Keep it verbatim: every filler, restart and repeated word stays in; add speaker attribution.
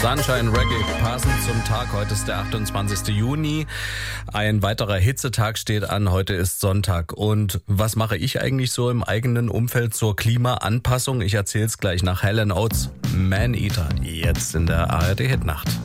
Speaker 1: Sunshine Reggae passend zum Tag. Heute ist der achtundzwanzigste Juni. Ein weiterer Hitzetag steht an. Heute ist Sonntag. Und was mache ich eigentlich so im eigenen Umfeld zur Klimaanpassung? Ich erzähle es gleich nach Hall and Oates, Man Eater, jetzt in der A R D Hitnacht.